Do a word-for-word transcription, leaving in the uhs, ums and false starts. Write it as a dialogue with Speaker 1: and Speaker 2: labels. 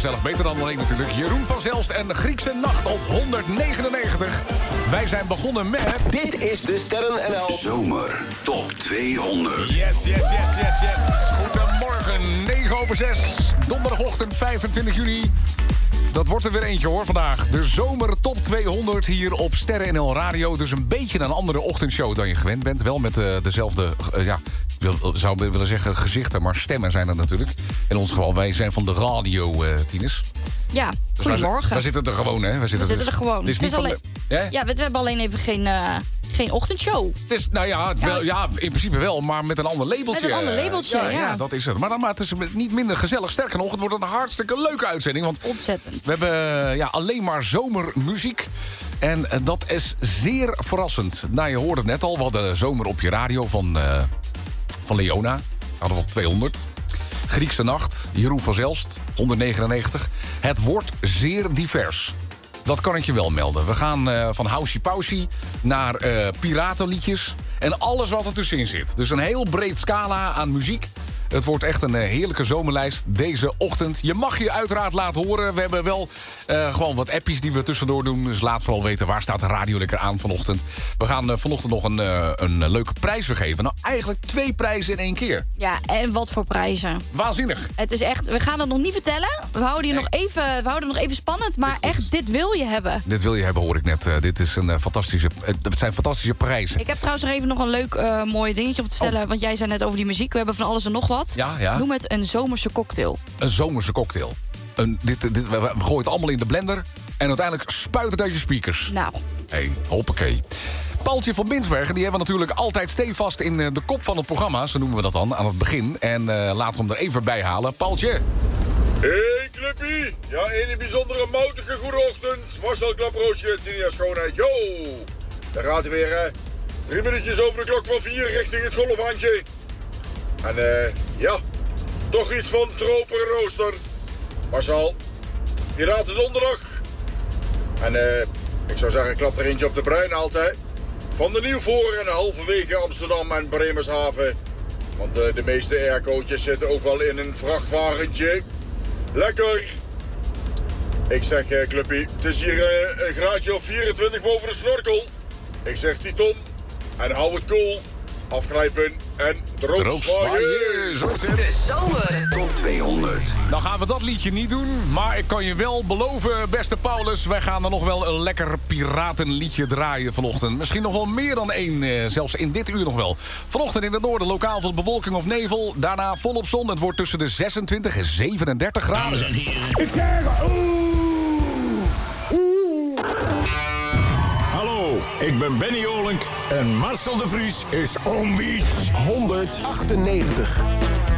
Speaker 1: gezellig. Beter dan alleen natuurlijk. Jeroen van Zelst en Griekse Nacht op honderdnegenennegentig. Wij zijn begonnen met...
Speaker 2: Dit is de Sterren N L
Speaker 3: Zomer Top tweehonderd.
Speaker 1: Yes, yes, yes, yes, yes. Goedemorgen, negen over zes. Donderdagochtend, vijfentwintig juni. Dat wordt er weer eentje hoor vandaag. De Zomer Top tweehonderd hier op Sterren N L Radio. Dus een beetje een andere ochtendshow dan je gewend bent. Wel met uh, dezelfde, uh, ja, wil, zou ik willen zeggen gezichten, maar stemmen zijn dat natuurlijk. In ons geval, wij zijn van de radio, uh, Tines.
Speaker 4: Ja,
Speaker 1: dus
Speaker 4: goedemorgen.
Speaker 1: Wij zitten er gewoon, hè? Wij zitten,
Speaker 4: we zitten er gewoon.
Speaker 1: Het is niet
Speaker 4: het is alleen,
Speaker 1: de, ja?
Speaker 4: ja, we, we hebben alleen even geen... Uh... Geen ochtendshow.
Speaker 1: Het is, nou ja, het wel, ja, in principe wel, maar met een ander labeltje.
Speaker 4: Met een ander labeltje, ja.
Speaker 1: Ja, ja dat is het. Maar, dan, maar het is niet minder gezellig. Sterker nog, het wordt een hartstikke leuke uitzending. Want
Speaker 4: ontzettend.
Speaker 1: We hebben ja, alleen maar zomermuziek. En uh, dat is zeer verrassend. Nou, je hoorde het net al. We hadden Zomer op je radio van, uh, van Leona. Hadden we op tweehonderd. Griekse Nacht, Jeroen van Zelst, honderdnegenennegentig. Het wordt zeer divers. Dat kan ik je wel melden. We gaan uh, van Housie Pausie naar uh, piratenliedjes. En alles wat er tussenin zit. Dus een heel breed scala aan muziek. Het wordt echt een uh, heerlijke zomerlijst deze ochtend. Je mag je uiteraard laten horen. We hebben wel uh, gewoon wat appies die we tussendoor doen. Dus laat vooral weten waar staat de radio lekker aan vanochtend. We gaan uh, vanochtend nog een, uh, een leuke prijs vergeven. Nou, eigenlijk twee prijzen in één keer.
Speaker 4: Ja, en wat voor prijzen.
Speaker 1: Waanzinnig.
Speaker 4: Het is echt, we gaan het nog niet vertellen. We houden hier nee. nog even, we houden nog even spannend. Maar dit, echt, dit wil je hebben.
Speaker 1: Dit wil je hebben, hoor ik net. Uh, dit is een uh, fantastische, uh, het zijn fantastische prijzen.
Speaker 4: Ik heb trouwens nog even nog een leuk uh, mooi dingetje om te vertellen. Oh. Want jij zei net over die muziek. We hebben van alles en nog wat.
Speaker 1: Ja, ja.
Speaker 4: Noem het een zomerse cocktail.
Speaker 1: Een zomerse cocktail. Een, dit, dit, we, we gooien het allemaal in de blender. En uiteindelijk spuit het uit je speakers.
Speaker 4: Nou.
Speaker 1: Hé, hey, hoppakee. Paultje van Binsbergen, die hebben we natuurlijk altijd stevast in de kop van het programma. Zo noemen we dat dan, aan het begin. En uh, laten we hem er even bij halen. Paultje.
Speaker 5: Hey, Cluppie. Ja, een bijzondere moutige goede ochtend. Marcel Klaproosje, Tinia Schoonheid. Yo, daar gaat hij weer, hè. Drie minuutjes over de klok van vier richting het golfhandje. En eh, uh, ja, toch iets van tropenrooster. Marcel, Piraten donderdag. En eh, uh, ik zou zeggen, klap er eentje op de bruin altijd. Van de Nieuwvoor en halverwege Amsterdam en Bremershaven. Want uh, de meeste aircootjes zitten ook wel in een vrachtwagentje. Lekker. Ik zeg, uh, Cluppie, het is hier uh, een graadje of vierentwintig boven de snorkel. Ik zeg die Tom. En hou het koel. Afknijpen en droogzwaaien.
Speaker 3: De zomer Top tweehonderd.
Speaker 1: Dan gaan we dat liedje niet doen. Maar ik kan je wel beloven, beste Paulus. Wij gaan er nog wel een lekker piratenliedje draaien vanochtend. Misschien nog wel meer dan één. Eh, zelfs in dit uur nog wel. Vanochtend in het noorden lokaal van bewolking of nevel. Daarna volop zon. Het wordt tussen de zesentwintig en zevenendertig graden.
Speaker 6: Ik zeg oeh. Hallo, ik ben Benny Olink en Marcel de Vries is onwies
Speaker 2: honderdachtennegentig.